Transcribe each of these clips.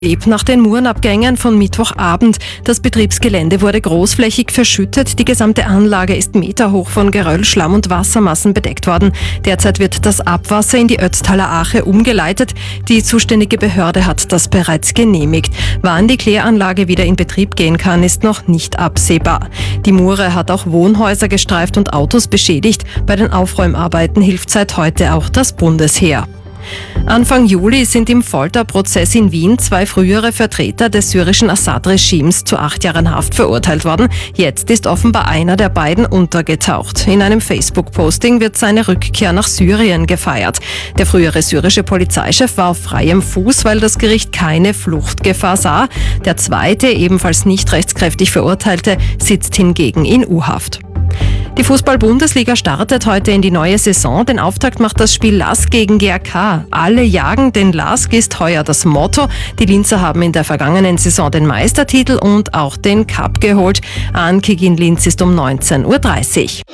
Nach den Murenabgängen von Mittwochabend. Das Betriebsgelände wurde großflächig verschüttet. Die gesamte Anlage ist meterhoch von Geröll, Schlamm und Wassermassen bedeckt worden. Derzeit wird das Abwasser in die Ötztaler Ache umgeleitet. Die zuständige Behörde hat das bereits genehmigt. Wann die Kläranlage wieder in Betrieb gehen kann, ist noch nicht absehbar. Die Mure hat auch Wohnhäuser gestreift und Autos beschädigt. Bei den Aufräumarbeiten hilft seit heute auch das Bundesheer. Anfang Juli sind im Folterprozess in Wien 2 frühere Vertreter des syrischen Assad-Regimes zu 8 Jahren Haft verurteilt worden. Jetzt ist offenbar einer der beiden untergetaucht. In einem Facebook-Posting wird seine Rückkehr nach Syrien gefeiert. Der frühere syrische Polizeichef war auf freiem Fuß, weil das Gericht keine Fluchtgefahr sah. Der zweite, ebenfalls nicht rechtskräftig Verurteilte, sitzt hingegen in U-Haft. Die Fußball-Bundesliga startet heute in die neue Saison. Den Auftakt macht das Spiel LASK gegen GAK. Alle jagen den LASK ist heuer das Motto. Die Linzer haben in der vergangenen Saison den Meistertitel und auch den Cup geholt. Ankick in Linz ist um 19:30 Uhr.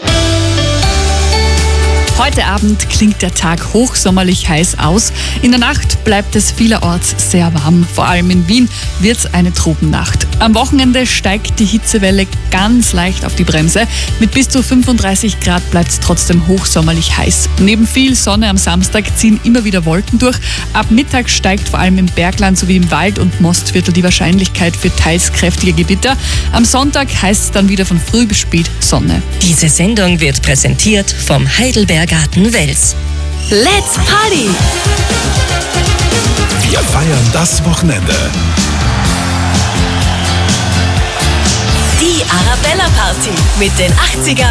Heute Abend klingt der Tag hochsommerlich heiß aus. In der Nacht bleibt es vielerorts sehr warm. Vor allem in Wien wird es eine Tropennacht. Am Wochenende steigt die Hitzewelle ganz leicht auf die Bremse. Mit bis zu 35 Grad bleibt es trotzdem hochsommerlich heiß. Neben viel Sonne am Samstag ziehen immer wieder Wolken durch. Ab Mittag steigt vor allem im Bergland sowie im Wald- und Mostviertel die Wahrscheinlichkeit für teils kräftige Gewitter. Am Sonntag heißt es dann wieder von früh bis spät Sonne. Diese Sendung wird präsentiert vom Heidelberger Garten Wels. Let's Party! Wir feiern das Wochenende. Die Arabella Party mit den 80er